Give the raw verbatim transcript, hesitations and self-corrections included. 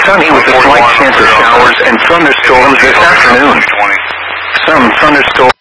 sunny with a slight chance of showers and thunderstorms this afternoon. Some thunderstorms